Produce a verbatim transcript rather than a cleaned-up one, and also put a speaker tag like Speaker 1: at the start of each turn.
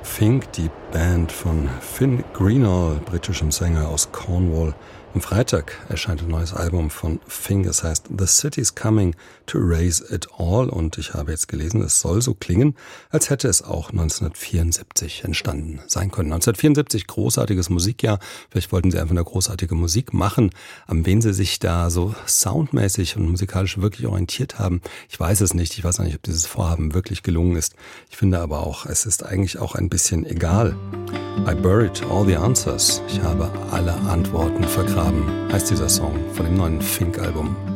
Speaker 1: Fink, die Band von Finn Greenall, britischem Sänger aus Cornwall. Am Freitag erscheint ein neues Album von Fink, es heißt The City's Coming to Erase It All und ich habe jetzt gelesen, es soll so klingen, als hätte es auch neunzehnhundertvierundsiebzig entstanden sein können. neunzehnhundertvierundsiebzig, großartiges Musikjahr, vielleicht wollten sie einfach eine großartige Musik machen, an wen sie sich da so soundmäßig und musikalisch wirklich orientiert haben, ich weiß es nicht, ich weiß nicht, ob dieses Vorhaben wirklich gelungen ist. Ich finde aber auch, es ist eigentlich auch ein bisschen egal. I buried all the answers. Ich habe alle Antworten vergraben, heißt dieser Song von dem neuen Fink-Album.